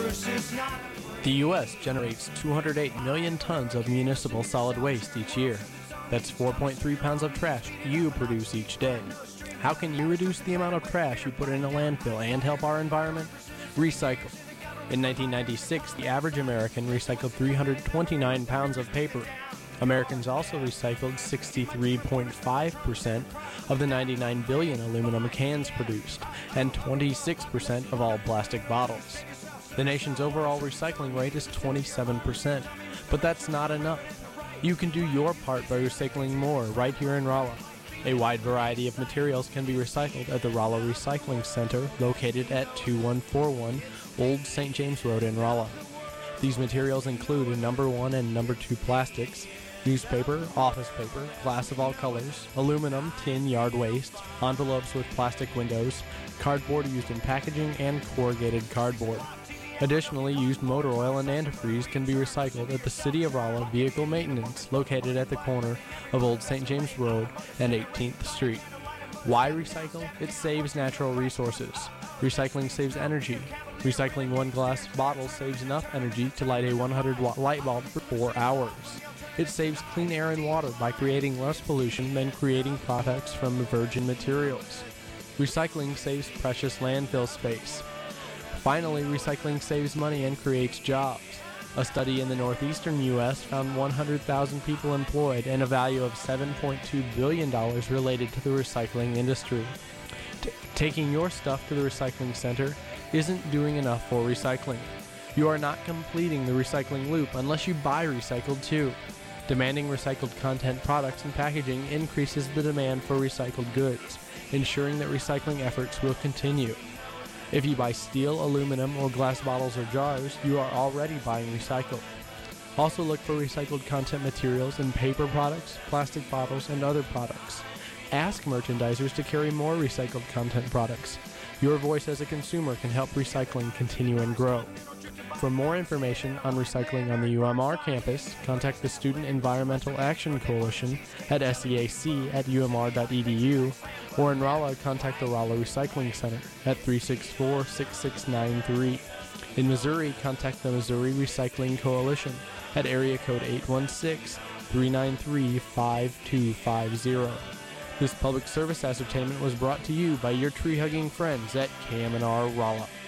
The U.S. generates 208 million tons of municipal solid waste each year. That's 4.3 pounds of trash you produce each day. How can you reduce the amount of trash you put in a landfill and help our environment? Recycle. In 1996, the average American recycled 329 pounds of paper. Americans also recycled 63.5% of the 99 billion aluminum cans produced, and 26% of all plastic bottles. The nation's overall recycling rate is 27%, but that's not enough. You can do your part by recycling more right here in Rolla. A wide variety of materials can be recycled at the Rolla Recycling Center, located at 2141 Old St. James Road in Rolla. These materials include number 1 and number 2 plastics, newspaper, office paper, glass of all colors, aluminum, tin, yard waste, envelopes with plastic windows, cardboard used in packaging, and corrugated cardboard. Additionally, used motor oil and antifreeze can be recycled at the City of Rolla Vehicle Maintenance, located at the corner of Old St. James Road and 18th Street. Why recycle? It saves natural resources. Recycling saves energy. Recycling one glass bottle saves enough energy to light a 100-watt light bulb for 4 hours. It saves clean air and water by creating less pollution than creating products from virgin materials. Recycling saves precious landfill space. Finally, recycling saves money and creates jobs. A study in the northeastern U.S. found 100,000 people employed and a value of $7.2 billion related to the recycling industry. Taking your stuff to the recycling center isn't doing enough for recycling. You are not completing the recycling loop unless you buy recycled too. Demanding recycled content products and packaging increases the demand for recycled goods, ensuring that recycling efforts will continue. If you buy steel, aluminum, or glass bottles or jars, you are already buying recycled. Also look for recycled content materials in paper products, plastic bottles, and other products. Ask merchandisers to carry more recycled content products. Your voice as a consumer can help recycling continue and grow. For more information on recycling on the UMR campus, contact the Student Environmental Action Coalition at seac@umr.edu, or in Rolla, contact the Rolla Recycling Center at 364-6693. In Missouri, contact the Missouri Recycling Coalition at area code 816-393-5250. This public service ascertainment was brought to you by your tree-hugging friends at KMNR Rolla.